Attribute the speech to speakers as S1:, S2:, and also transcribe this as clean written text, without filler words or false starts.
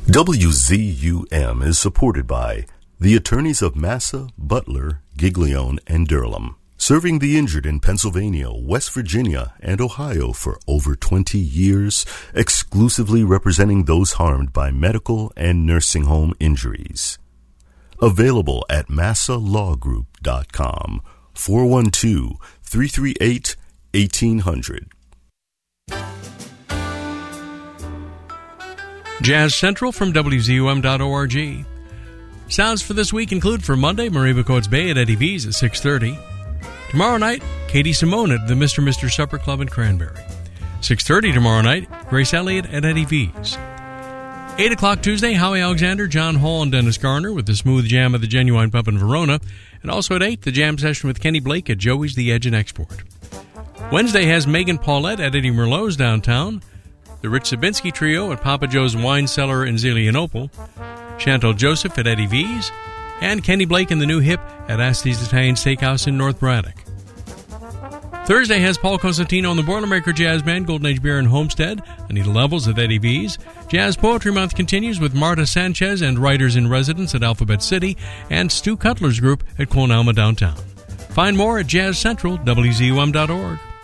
S1: WZUM is supported by the attorneys of Massa, Butler, Giglione, and Durham, serving the injured in Pennsylvania, West Virginia, and Ohio for over 20 years, exclusively representing those harmed by medical and nursing home injuries. Available at massalawgroup.com, 412-338-1800.
S2: Jazz Central from WZUM.org. Sounds for this week include for Monday, Mariba Coates Bay at Eddie V's at 6:30. Tomorrow night, Katie Simone at the Mr. Supper Club in Cranberry. 6:30 tomorrow night, Grace Elliott at Eddie V's. 8 o'clock Tuesday, Howie Alexander, John Hall, and Dennis Garner with the Smooth Jam of the Genuine Pub in Verona. And also at 8, the jam session with Kenny Blake at Joey's The Edge and Export. Wednesday has Megan Paulette at Eddie Merlot's downtown. The Rich Sabinski Trio at Papa Joe's Wine Cellar in Zelienople. Chantal Joseph at Eddie V's. And Kenny Blake and the New Hip at Asti's Italian Steakhouse in North Braddock. Thursday has Paul Cosentino and the Boilermaker Jazz Band, Golden Age Beer in Homestead, Anita Levels at Eddie V's. Jazz Poetry Month continues with Marta Sanchez and Writers in Residence at Alphabet City, and Stu Cutler's group at Quon Alma Downtown. Find more at Jazz Central, WZUM.org.